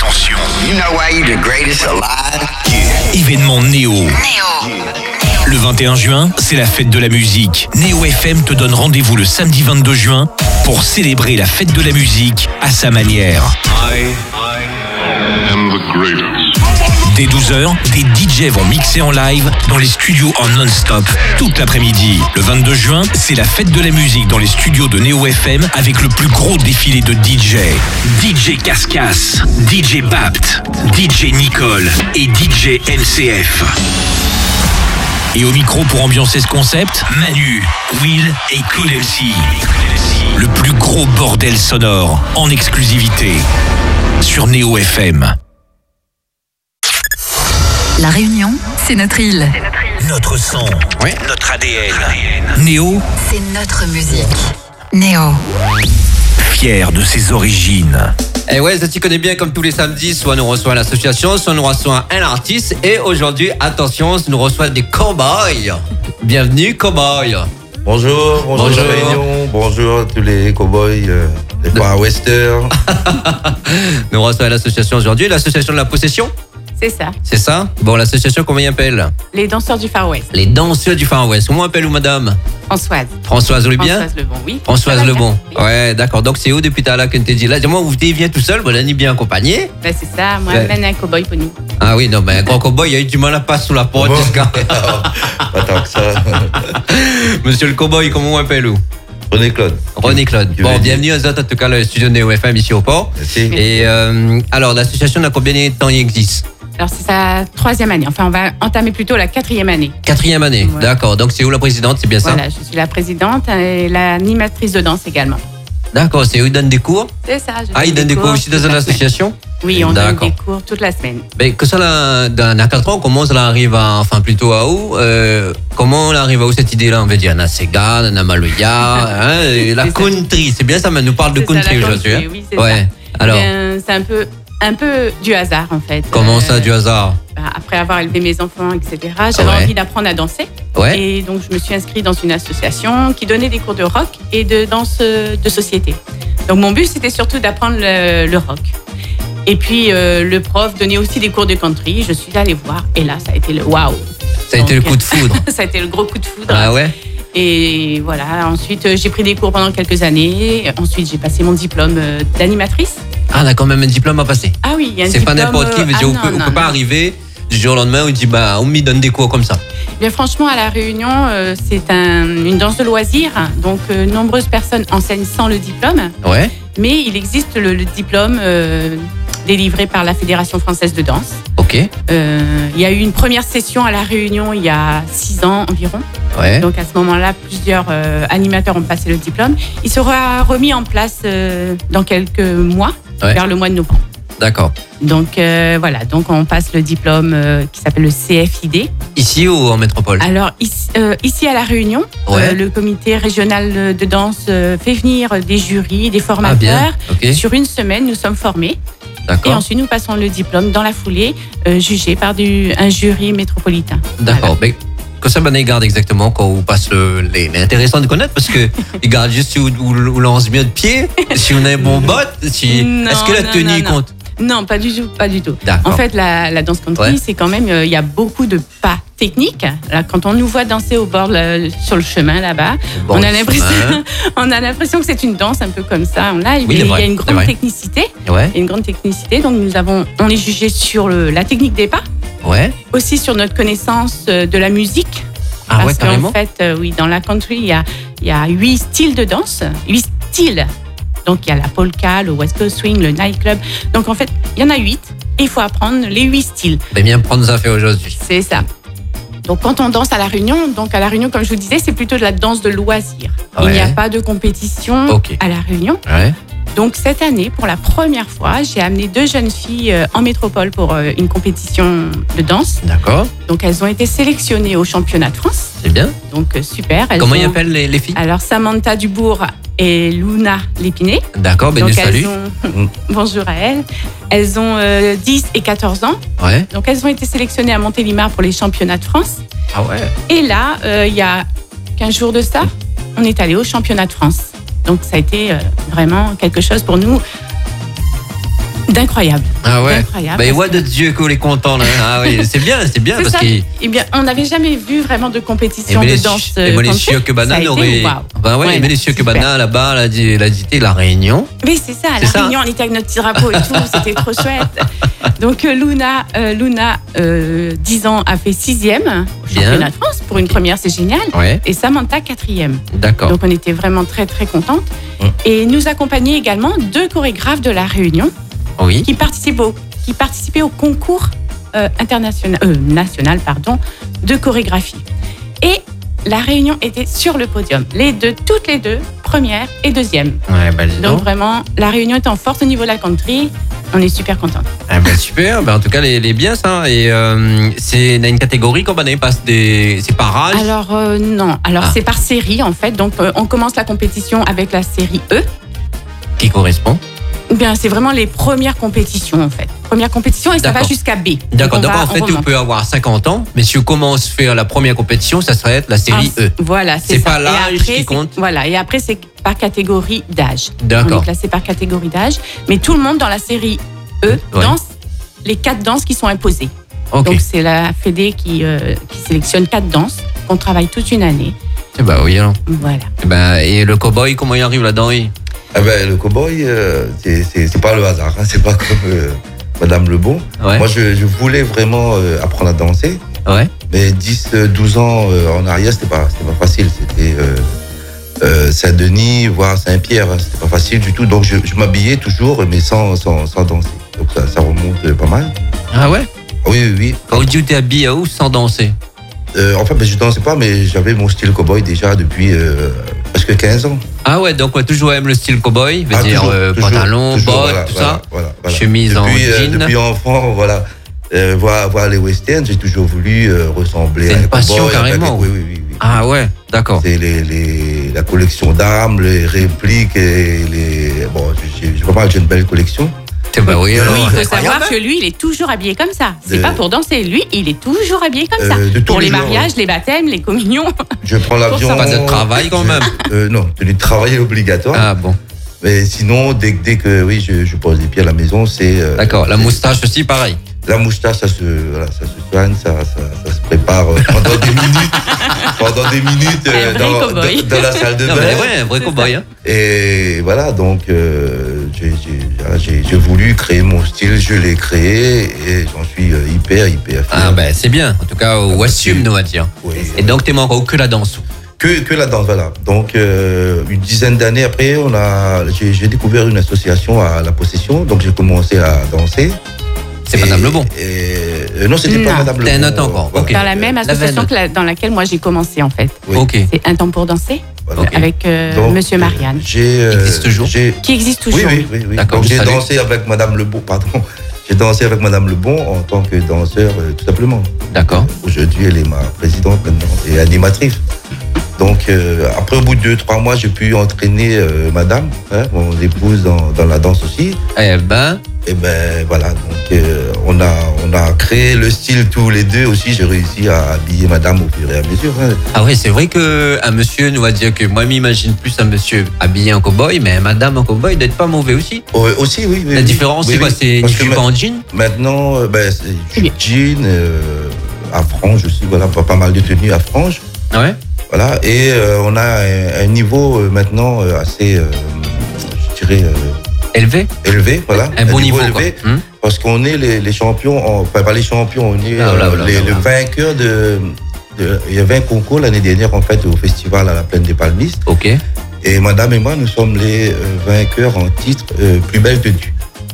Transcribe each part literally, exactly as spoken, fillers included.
Attention. You know why you're the greatest alive? Yeah. Événement Néo. Néo. Le vingt et un juin, c'est la fête de la musique. Néo F M te donne rendez-vous le samedi vingt-deux juin pour célébrer la fête de la musique à sa manière. I, I am the greatest. Dès douze heures, des D J vont mixer en live dans les studios en non-stop toute l'après-midi. Le vingt-deux juin, c'est la fête de la musique dans les studios de Néo F M avec le plus gros défilé de D J. D J Cascas, D J Bapt, D J Nicole et D J M C F. Et au micro pour ambiancer ce concept, Manu, Will et Cool M C. Le plus gros bordel sonore en exclusivité sur Néo F M. La Réunion, c'est notre île. C'est notre, notre son, oui. Notre A D N. Néo, c'est notre musique. Néo. Fier de ses origines. Et ouais, ça t'y connaît bien comme tous les samedis, soit nous reçoit l'association, soit nous reçoit un artiste. Et aujourd'hui, attention, nous reçoit des cowboys. Bienvenue, cowboys. Bonjour, bonjour, bonjour. La Réunion, bonjour à tous les cowboys, euh, les de... Far Western. Nous reçoit l'association aujourd'hui, l'association de la possession. C'est ça. C'est ça. Bon, l'association, comment il appelle? Les danseurs du Far West. Les danseurs du Far West. Comment appelle ou madame? Françoise. Françoise, vous voulez bien? Françoise Lebon, oui. Françoise Lebon. Oui. Ouais, d'accord. Donc, c'est où depuis tout à l'heure que tu t'es dit là? Dis-moi, vous viens tout seul, voilà, ni bien accompagné? Ben, c'est ça. Moi, ouais. Même un cow-boy pour nous. Ah oui, non, mais un grand cow-boy, il a eu du mal à passer sous la porte bon. jusqu'à. Pas tant que ça. Monsieur le cow-boy, comment on appelle où? René Claude. René Claude. Bon, bienvenue à Zot, en tout cas, le studio Néo F M ici au port. Merci. Et euh, alors, l'association, a combien de temps il existe? Alors, c'est sa troisième année. Enfin, on va entamer plutôt la quatrième année. Quatrième année, ouais. D'accord. Donc, c'est où la présidente, c'est bien ça? Voilà, je suis la présidente et l'animatrice de danse également. D'accord, c'est où ils donnent des cours? C'est ça. Je ah, ils donnent des cours aussi dans une association? Oui, on donne des cours toute la semaine. Mais que ça, là, dans la quatre ans, comment ça arrive à, enfin, plutôt à où? euh, Comment on arrive à où cette idée-là? On veut dire, na Sega, na Maloya, hein, la country, c'est bien ça, mais nous parle de country aujourd'hui. Hein? Oui, c'est ouais. ça. Alors, eh c'est un peu. Un peu du hasard en fait. Comment euh, ça, du hasard? Bah, après avoir élevé mes enfants, et cetera, j'avais ah ouais. envie d'apprendre à danser. Ouais. Et donc je me suis inscrite dans une association qui donnait des cours de rock et de danse de société. Donc mon but c'était surtout d'apprendre le, le rock. Et puis euh, le prof donnait aussi des cours de country. Je suis allée voir et là ça a été le waouh. Ça a donc, été le coup de foudre. Ça a été le gros coup de foudre. Ah ouais. Et voilà, ensuite j'ai pris des cours pendant quelques années. Ensuite j'ai passé mon diplôme d'animatrice. Ah, on a quand même un diplôme à passer. Ah oui, il y a un c'est diplôme. C'est pas n'importe qui, veut dire, ah, on ne peut, peut pas arriver du jour au lendemain où on dit, bah, on m'y donne des cours comme ça. Bien, franchement, à La Réunion, euh, c'est un, une danse de loisirs. Donc, euh, nombreuses personnes enseignent sans le diplôme. Ouais. Mais il existe le, le diplôme euh, délivré par la Fédération française de danse. Ok. Euh, il y a eu une première session à La Réunion il y a six ans environ. Ouais. Donc, à ce moment-là, plusieurs euh, animateurs ont passé le diplôme. Il sera remis en place euh, dans quelques mois, ouais. vers le mois de novembre. D'accord. Donc euh, voilà, donc on passe le diplôme euh, qui s'appelle le C F I D. Ici ou en métropole? Alors ici, euh, ici à La Réunion, ouais. euh, le comité régional de danse euh, fait venir des jurys, des formateurs. Ah, okay. Sur une semaine, nous sommes formés. D'accord. Et ensuite, nous passons le diplôme dans la foulée, euh, jugé par du, un jury métropolitain. D'accord. Voilà. Que ça, ben, ils gardent exactement quand on passe le. Les, les intéressant de connaître parce que ils gardent juste si on, on lance bien de pied, si on a un bon bot, si. Non, est-ce que la non, tenue non, non. compte? Non, pas du tout, pas du tout. D'accord. En fait, la, la danse country, ouais. c'est quand même, il euh, y a beaucoup de pas techniques. Là, quand on nous voit danser au bord, là, sur le chemin là-bas, bon, on a l'impression, on a l'impression que c'est une danse un peu comme ça. Là, il oui, y a une grande technicité, ouais. une grande technicité. Donc, nous avons, on est jugé sur le, la technique des pas, ouais. aussi sur notre connaissance de la musique. Ah parce ouais, carrément. qu'en fait, euh, oui, dans la country, il y a, il y a huit styles de danse, huit styles. Donc, il y a la polka, le West Coast Swing, le nightclub. Donc, en fait, il y en a huit et il faut apprendre les huit styles. Ben bien prendre ça fait aujourd'hui. C'est ça. Donc, quand on danse à La Réunion, donc à La Réunion, comme je vous disais, c'est plutôt de la danse de loisir. Ouais. Il n'y a pas de compétition okay. à La Réunion. Ouais. Donc, cette année, pour la première fois, j'ai amené deux jeunes filles en métropole pour une compétition de danse. D'accord. Donc, elles ont été sélectionnées au championnat de France. C'est bien. Donc, super. Elles Comment ont... ils appellent les, les filles? Alors, Samantha Dubourg et Luna Lépiné. D'accord, ben nous salut. Ont... Bonjour à elles. Elles ont euh, dix et quatorze ans. Ouais. Donc, elles ont été sélectionnées à Montélimar pour les championnats de France. Ah ouais. Et là, euh, il y a quinze jours de ça, on est allé au championnat de France. Donc, ça a été euh, vraiment quelque chose pour nous d'incroyable. Ah ouais. D'incroyable. Ben, Parce ouais, que- de Dieu qu'on est content là. Ah oui, c'est bien, c'est bien C'est parce ça. que. Eh bien, on n'avait jamais vu vraiment de compétition Et de les danse. et moi, les country. Sieux que Ça a Banane été aurait. waouh. Ben ouais, Ouais, mais les Sieux que super. Banane là-bas, la, la dité La Réunion. Oui, c'est ça. À C'est La ça. Réunion, on était avec notre petit drapeau et tout. C'était trop chouette. Donc, euh, Luna, euh, Luna euh, dix ans, a fait sixième au Bien. championnat de France. Pour une première, c'est génial. Ouais, Et Samantha, quatrième. d'accord. Donc, on était vraiment très, très contentes. Hum. Et nous accompagnaient également deux chorégraphes de La Réunion Oui. qui participaient au, qui participaient au concours euh, international, euh, national pardon, de chorégraphie. Et La Réunion était sur le podium. Les deux, toutes les deux, première et deuxième. Ouais, ben dis Donc donc. vraiment, La Réunion est en force au niveau de la country. On est super contents. Ah ben super, ben en tout cas les, les bien ça. Et euh, c'est dans une catégorie qu'on on passe des. C'est par âge. Alors euh, non, alors Ah. c'est par série en fait. Donc euh, on commence la compétition avec la série E. Qui correspond. Eh bien, c'est vraiment les premières compétitions en fait. Première compétition et ça va D'accord. jusqu'à B. D'accord, Donc, on donc va- en fait on tu remonte. peux avoir cinquante ans, mais si on commence à faire la première compétition, ça serait la série Ah, E. Voilà, c'est C'est ça. pas Et l'âge après, qui c'est- compte. Voilà, et après c'est par catégorie d'âge. D'accord. On est classé par catégorie d'âge, mais tout le monde dans la série E Ouais. danse les quatre danses qui sont imposées. Ok. Donc c'est la Fédé qui, euh, qui sélectionne quatre danses qu'on travaille toute une année. Eh ben oui alors. Voilà. Eh ben, et le cowboy, comment il arrive là-dedans lui Ah ben, le cowboy, euh, c'est- c'est c'est pas le hasard, hein, c'est pas comme euh, Madame Lebon. Ouais. Moi, je, je voulais vraiment euh, apprendre à danser, Ouais. mais dix, douze ans euh, en arrière, c'était pas, c'était pas facile. C'était euh, euh, Saint-Denis, voire Saint-Pierre, hein, c'était pas facile du tout. Donc, je, je m'habillais toujours, mais sans, sans, sans danser. Donc, ça, ça remonte euh, pas mal. Ah ouais. Oui, oui, oui. Quand tu t'es habillé à où sans danser? Euh, enfin, ben, je dansais pas, mais j'avais mon style cowboy déjà depuis euh, presque quinze ans. Ah ouais, donc on a toujours aimé le style cowboy, veut Ah, dire toujours, euh, toujours, pantalon, toujours, bottes, voilà, tout voilà, ça. voilà, voilà. Chemise en depuis, euh, jean. depuis enfant, voilà. Euh, voir, voir les westerns, j'ai toujours voulu euh, ressembler C'est à une un passion cowboy, carrément. avec- Oui, oui, oui. oui. Ah ouais, d'accord. C'est les, les, la collection d'armes, les répliques et les. Bon, j'ai j'ai vraiment j'ai une belle collection. Eh ben oui, Oui, alors. Oui, il faut incroyable. savoir que lui, il est toujours habillé comme ça. C'est De- pas pour danser. Lui, il est toujours habillé comme ça. Euh, de tous Pour les les jours, mariages, les baptêmes, les communions. Je prends l'avion. ça. Pas de travail quand même. Euh, non, tenue de travail est obligatoire. Ah bon, Mais sinon, dès, dès que oui, je, je pose les pieds à la maison, c'est. euh, d'accord. La c'est- moustache aussi, pareil. La moustache, ça se, voilà, ça se soigne, ça, ça, ça se prépare euh, pendant des minutes, pendant des minutes euh, Un vrai dans, cow-boy. dans, dans la salle de Non, bain. mais ouais, un vrai cowboy. Hein. Et voilà, donc euh, j'ai- j'ai voilà, j'ai- j'ai voulu créer mon style, je l'ai créé et j'en suis euh, hyper, hyper fier. Ah ben c'est bien. En tout cas, au bah, assume, c'est- on va dire. Oui. Et donc, t'es encore que la danse. Que, que la danse, voilà. Donc, euh, une dizaine d'années après, on a, j'ai, j'ai découvert une association à La Possession, donc j'ai commencé à danser. C'est Et- Madame Lebon. et- euh, non, c'était pas Non. Madame Lebon. T'es un autre encore, Voilà. ok. Dans la même La association veine. que la- dans laquelle moi j'ai commencé en fait. Oui. Ok. C'est Un temps pour danser Voilà. Ok. avec euh, Donc, Monsieur euh, Marianne, J'ai, euh, Il existe toujours j'ai- qui existe toujours. Oui, oui, oui. oui. D'accord, Donc, j'ai salut. dansé avec Madame Lebon, pardon. J'ai dansé avec Madame Lebon en tant que danseur, euh, tout simplement. D'accord. Aujourd'hui, elle est ma présidente maintenant et animatrice. Donc, euh, après, au bout de deux, trois mois, j'ai pu entraîner euh, Madame, hein, mon épouse, dans, dans la danse aussi. Eh ben, Et ben voilà, donc euh, on, a, on a créé le style tous les deux aussi. J'ai réussi à habiller Madame au fur et à mesure. Hein. ah ouais, c'est vrai que un monsieur, nous va dire que moi, m'imagine plus un monsieur habillé en cowboy, mais un madame en cowboy d'être pas mauvais aussi. Oh, aussi, oui. oui La oui. différence, Oui, c'est quoi? oui. C'est une Parce que jupe ma- en jean? Maintenant, euh, ben, c'est C'est bien. jean, euh, à franges aussi, voilà, pas, pas mal de tenues à franges. Ouais. Voilà, et euh, on a un, un niveau euh, maintenant euh, assez, euh, je dirais, euh, Élevé? élevé, voilà. Un bon niveau, quoi. élevé, Hum. parce qu'on est les, les champions, en- enfin pas les champions, on est Ah, là, euh, là, les, là, là. le vainqueur de, de- Il y a vingt concours l'année dernière, en fait, au festival à la Plaine des Palmistes. Ok. Et Madame et moi, nous sommes les euh, vainqueurs en titre euh, plus belle tenue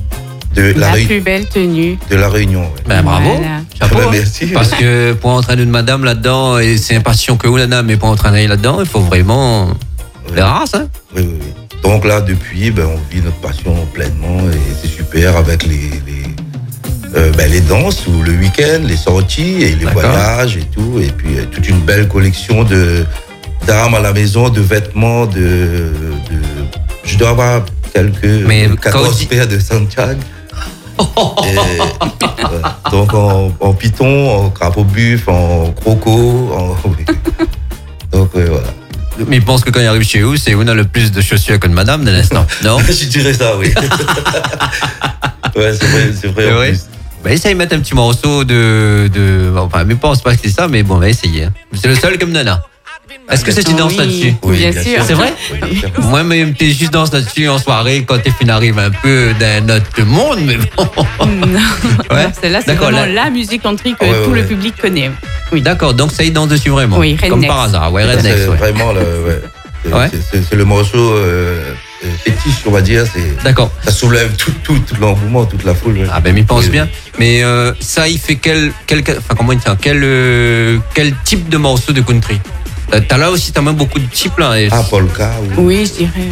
de la, La Réu- plus belle tenue. de la Réunion. ouais. Ben bravo. Voilà. Chapeau, Ben, hein. merci. Parce que pour entraîner une madame là-dedans, et c'est un passion que Oulana, mais pour entraîner là-dedans, il faut vraiment les races, hein. Oui, oui, oui. Donc là, depuis, ben, on vit notre passion pleinement et c'est super avec les, les, euh, ben, les danses ou le week-end, les sorties et les D'accord. voyages et tout. Et puis euh, toute une belle collection de d'armes à la maison, de vêtements, de, de... je dois avoir quelques Mais quand quatorze on dit- paires de Santiago. Et, voilà. Donc en, en python, en crapaud buff, en croco, en... oui. Donc euh, voilà. Mais il pense que quand il arrive chez vous, c'est où on a le plus de chaussures que de madame de l'instant. Non? Je dirais ça, oui. Ouais, c'est vrai, c'est vrai. C'est en vrai. plus. Bah, essaye de mettre un petit morceau de. de... Enfin, mais pense pas que c'est ça, mais bon, on va essayer. hein. C'est le seul comme Nana. Est-ce que c'est une danse Oui. là-dessus? Oui, Bien bien sûr. sûr. C'est vrai? Oui, bien sûr. Moi, même t'es juste danse là-dessus en soirée quand tes filles arrivent un peu d'un autre monde, mais bon. Non, Ouais. Non, celle-là, c'est D'accord, vraiment là- la musique country que Ah ouais, tout ouais, le ouais. public connaît. Oui. D'accord, donc ça y danse dessus vraiment. Oui, Comme Rednecks. par hasard, ouais, Ça, Rednecks, c'est ouais. vraiment le, ouais. C'est, Ouais. c'est- c'est- c'est le morceau euh, euh, fétiche, on va dire. C'est, D'accord. ça soulève tout, tout, tout l'engouement, toute la foule. ouais. Ah ben, il pense Oui, bien. Mais euh, ça, il fait quel, quel, enfin comment il tient, quel, euh, quel type de morceau de country? T'as t'as là aussi, t'as même beaucoup de types là. et- Ah, polka. Ou... Oui, je dirais.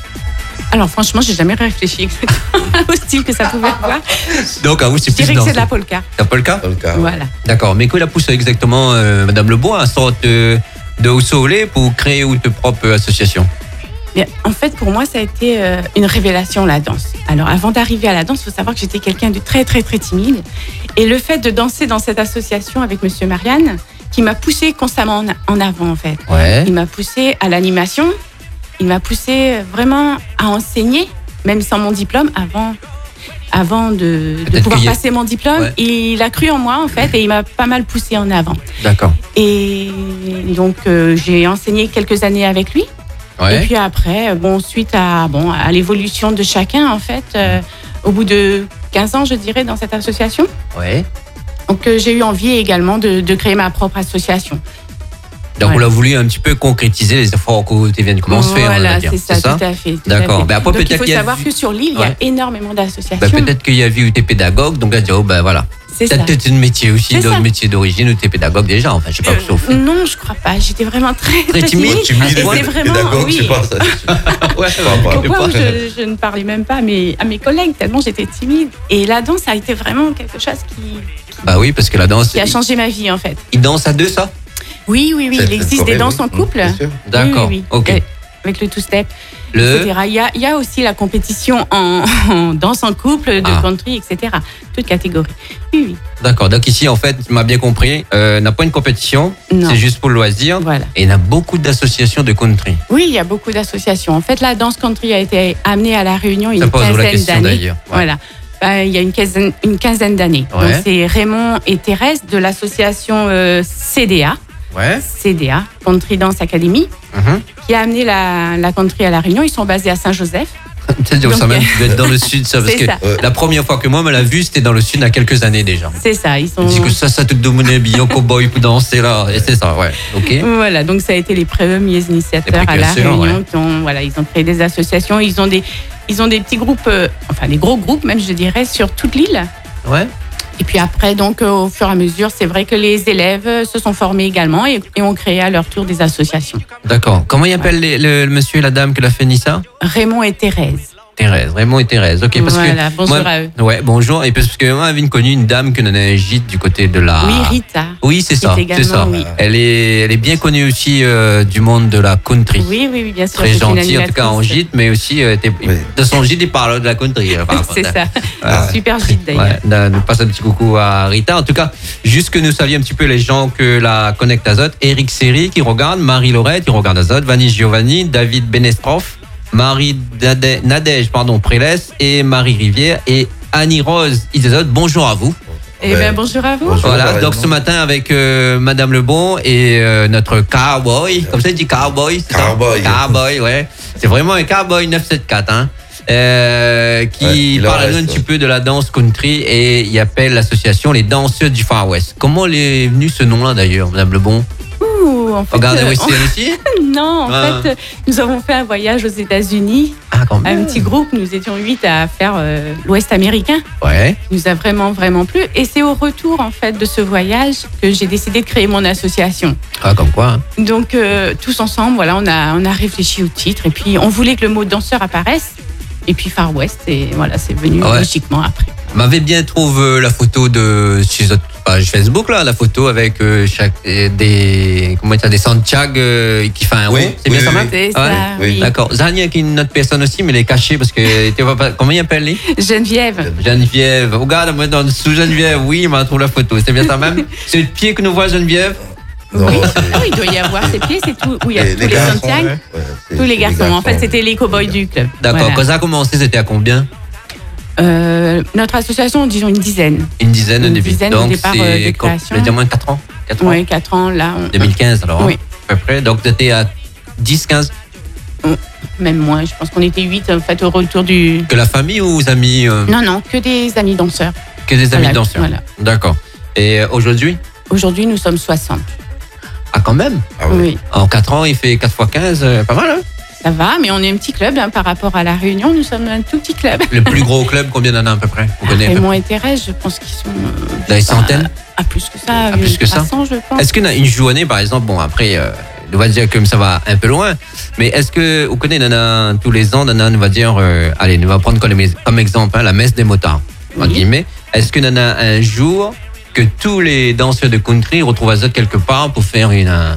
Alors, franchement, j'ai jamais réfléchi exactement au style que ça pouvait avoir. Donc, à vous, c'est Je plus dirais que dans c'est de la polka. la polka. Polka. Voilà. D'accord. Mais quoi la pousse exactement, euh, Madame Lebois, à sorte de, de Oussolé pour créer votre propre association? Bien, en fait, pour moi, ça a été euh, une révélation, la danse. Alors, avant d'arriver à la danse, il faut savoir que j'étais quelqu'un de très, très, très timide. Et le fait de danser dans cette association avec Monsieur Marianne, qui m'a poussé constamment en, en avant, en fait. Ouais. Il m'a poussé à l'animation. Il m'a poussé vraiment à enseigner, même sans mon diplôme, avant, avant de, de Peut-être pouvoir qu'il y a- passer mon diplôme. Ouais. Il a cru en moi, en fait, et il m'a pas mal poussé en avant. D'accord. Et donc, euh, j'ai enseigné quelques années avec lui. Et Ouais. puis après, bon, suite à, bon, à l'évolution de chacun, en fait, euh, au bout de quinze ans, je dirais, dans cette association, Ouais. donc euh, j'ai eu envie également de, de créer ma propre association. Donc, Voilà. on a voulu un petit peu concrétiser les efforts que tu viens de commencer à faire, on va Voilà, dire. c'est ça, tout à fait. tout D'accord. à fait. Ben après, donc, il peut-être faut qu'il y a savoir vu- que sur l'île, Ouais. il y a énormément d'associations. Ben, peut-être qu'il y a vu où t'es pédagogue, donc là, tu dis, oh, ben voilà. c'est T'as ça. peut-être un métier aussi, C'est d'autres ça. métiers d'origine où t'es pédagogue déjà, enfin, je sais pas Euh, sauf. non, je crois pas. J'étais vraiment très, Très très timide. timide. Timide, Et c'est vraiment, pédagogue, oui. je sais pas ça. Ouais, Je crois pas. Pourquoi je, je ne parlais même pas à mes, à mes collègues tellement j'étais timide. Et la danse a été vraiment quelque chose qui, Bah oui, parce que la danse, qui a changé ma vie en fait. ils dansent à deux, ça? Oui, oui, oui. C'est- Il c'est existe correct, des danses oui. en couple. Bien sûr. D'accord. Oui, oui, oui. Ok. Euh, Avec le two-step, Le. et cetera. Il y a, il y a aussi la compétition en, en danse en couple, de Ah. country, et cetera. Toute catégorie. Oui, oui. D'accord. Donc ici, en fait, tu m'as bien compris, euh, n'a pas une compétition, Non. c'est juste pour le loisir. Voilà. Et il y a beaucoup d'associations de country. Oui, il y a beaucoup d'associations. En fait, la danse country a été amenée à La Réunion il y a Ça une pose la quinzaine question d'années. d'ailleurs. Ouais. Voilà. Ben, il y a une quinzaine, une quinzaine d'années. Ouais. Donc, c'est Raymond et Thérèse de l'association euh, C D A, Ouais. C D A, Country Dance Academy, Mhm. qui a amené la, la country à La Réunion. Ils sont basés à Saint-Joseph. C'est Donc, ça même, tu dois être dans le sud, ça, parce c'est que ça. Ouais. la première fois que moi me l'a vu, c'était dans le sud il y a quelques années déjà. C'est ça. Ils sont. On dit que ça, ça te donne bien cowboy pour danser là, et c'est ça, ouais. Ok. Voilà, donc ça a été les premiers initiateurs Les à La précurseurs, Réunion. ouais. Qui ont, voilà, ils ont créé des associations. Ils ont des, ils ont des petits groupes, euh, enfin des gros groupes même, je dirais, sur toute l'île. Ouais. Et puis après, donc, euh, au fur et à mesure, c'est vrai que les élèves euh, se sont formés également et, et ont créé à leur tour des associations. D'accord. Comment il appelle les- le, le monsieur et la dame qui l'a fait Nissa? Raymond et Thérèse. Thérèse, Raymond et Thérèse. Ok, parce Voilà, que bonjour moi- à eux. Ouais, bonjour. Et parce que moi, j'avais connu une dame qui donnait un gîte du côté de la. Oui, Rita. Oui, c'est Qui ça, est également, c'est ça. oui. Elle est, elle est bien connue aussi euh, du monde de la country. Oui, oui, oui, bien sûr. Très c'est une gentille, en tout cas en animatrice. gîte, mais aussi euh, t'es- Oui. de son gîte, il parle de la country. euh, par rapport C'est à- ça. Ah. Super gîte d'ailleurs. Ouais, on nous passe un petit coucou à Rita. En tout cas, juste que nous saluons un petit peu les gens que la Connect Azote. Eric Seri qui regarde, Marie Laurette qui regarde Azote, Vanny Giovanni, David Benestroff, Marie Nade- Nadège, pardon, Prélès et Marie Rivière et Annie Rose Isazote. Bonjour à vous. Eh bien, bonjour à vous. Bonjour. Voilà, pareillement. donc ce matin avec euh, Madame Lebon et euh, notre cowboy, comme ça il dit cowboy, c'est ça? Cowboy. Cowboy, ouais. C'est vraiment un cowboy neuf cent soixante-quatorze, hein. Euh, qui Ouais, il en parle reste, un petit ouais. peu de la danse country et il appelle l'association les danseurs du Far West. Comment est venu ce nom-là d'ailleurs, Madame Lebon? Ouh, en fait, Regardez euh, Western aussi. on- Non, en Ah. fait, nous avons fait un voyage aux États-Unis. Ah, quand même. Un petit groupe, nous étions huit à faire euh, l'Ouest américain. Ouais. Il nous a vraiment, vraiment plu. Et c'est au retour, en fait, de ce voyage que j'ai décidé de créer mon association. Ah, comme quoi. hein. Donc, euh, tous ensemble, voilà, on a, on a réfléchi au titre. Et puis, on voulait que le mot danseur apparaisse. Et puis, Far West, et voilà, c'est venu Ouais. logiquement après. M'avait bien trouvé la photo de sur votre page Facebook là, la photo avec euh, chaque euh, des comment dire des Santiago euh, qui fait un Oui, rond. C'est oui, bien ça, oui, même? C'est Ouais. ça, oui. oui. D'accord. Zania qui est une autre personne aussi, mais elle est cachée parce que tu vois pas. Comment il appelle lui? Geneviève. Geneviève. Regarde, moi dans sous Geneviève, oui, il m'a trouvé la photo. C'est bien ça même? C'est le pied que nous voit Geneviève. Non, c'est- Ah, il doit y avoir ses pieds, c'est tout. Où il y a les, tous les les garçons, Santiago. ouais, c'est- Tous les c'est garçons. En fait, c'était les cow-boys du club. D'accord. Voilà. Quand ça a commencé, c'était à combien? Euh, Euh, notre association, disons une dizaine. Une dizaine Une au début. dizaine au Donc, départ, c'est euh, de quoi, création. je vais dire moins de quatre ans. quatre ans. Oui, quatre ans, là. On... deux mille quinze alors, Oui. hein, à peu près. Donc, tu étais à dix, quinze. Même moins, je pense qu'on était huit en fait au retour du... Que la famille ou aux amis euh, Non, non, que des amis danseurs. Que des amis Voilà, danseurs. voilà. D'accord. Et euh, aujourd'hui Aujourd'hui, nous sommes soixante. Ah, quand même. Ah ouais. Oui, En quatre ans, il fait quatre fois quinze, euh, pas mal, hein. ça va, mais on est un petit club hein, par rapport à La Réunion. Nous sommes un tout petit club. Le plus gros club, combien d'en a à peu près? Vous connaissez à peu Raymond et Thérèse, je pense qu'ils sont... euh, Dans les centaines? À plus que ça. À plus que ça. trois cents, je pense. Est-ce qu'il y a une journée, par exemple, bon, après, euh, on va dire que ça va un peu loin, mais est-ce que, vous connaissez, il y en a tous les ans, il y en a, on va dire, euh, allez, on va prendre comme, comme exemple hein, la messe des motards, en Oui. guillemets. Est-ce qu'il y en a un jour que tous les danseurs de country retrouvent à ça quelque part pour faire une, un,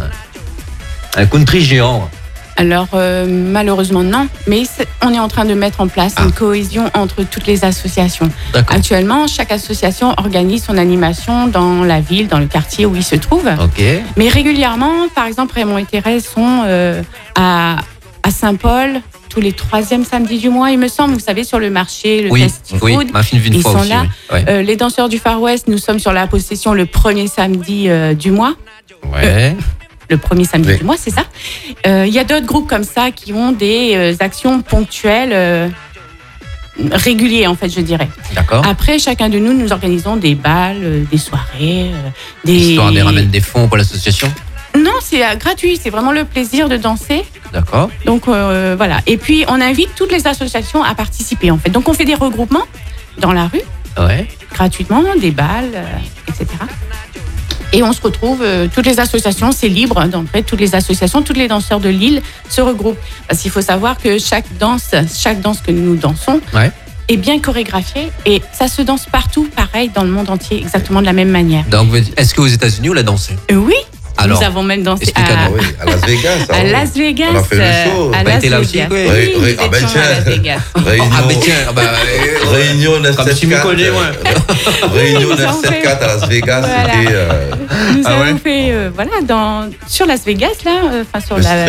un country géant? Alors, euh, malheureusement, non. Mais c'est- on est en train de mettre en place Ah. une cohésion entre toutes les associations. D'accord. Actuellement, chaque association organise son animation dans la ville, dans le quartier où il se trouve. Ok. Mais régulièrement, par exemple, Raymond et Thérèse sont euh, à, à Saint-Paul tous les troisièmes samedis du mois, il me semble. Vous savez, sur le marché, le Oui, fast oui, food. ma fille une Ils fois sont aussi. là. Oui. Ouais. Euh, les danseurs du Far West, nous sommes sur la possession le premier samedi euh, du mois. Ouais. Le premier samedi Oui. du mois, c'est ça. Euh, Il y a d'autres groupes comme ça qui ont des euh, actions ponctuelles, euh, régulières en fait, je dirais. D'accord. Après, chacun de nous, nous organisons des balles, euh, des soirées, euh, des... Histoire de ramener des fonds pour l'association. Non, c'est euh, gratuit, c'est vraiment le plaisir de danser. D'accord. Donc euh, voilà. Et puis, on invite toutes les associations à participer en fait. Donc, on fait des regroupements dans la rue, Ouais. gratuitement, des balles, euh, et cetera. Et on se retrouve, euh, toutes les associations, c'est libre hein, d'entrer, toutes les associations, tous les danseurs de l'île se regroupent. Parce qu'il faut savoir que chaque danse, chaque danse que nous dansons Ouais. est bien chorégraphiée et ça se danse partout, pareil, dans le monde entier, exactement de la même manière. Donc, est-ce qu'aux États-Unis, on l'a dansé? Euh, oui, Alors, nous avons même dansé explique-nous. Ah à, oui, à Las Vegas. à ah oui. Las Vegas. On a fait le show. euh, à Bah, Las t'es là aussi, Vegas. quoi. Oui, Ré- nous ré- ah, bah, étions à Las tiens. Vegas. Réunion, Ah, mais tiens, bah, euh, Réunion comme tu m'y connais, ouais. Réunion Oui, ils ont neuf sept quatre à Las Vegas, Voilà. c'était. euh, Nous Ah avons ouais fait, euh, voilà, dans, sur Las Vegas, là, euh, enfin sur Le la,